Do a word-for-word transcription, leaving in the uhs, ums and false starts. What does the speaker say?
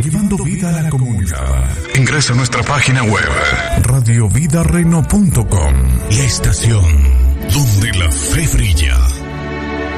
llevando vida a la comunidad. Ingresa a nuestra página web radio vida reno punto com. La estación donde la fe brilla.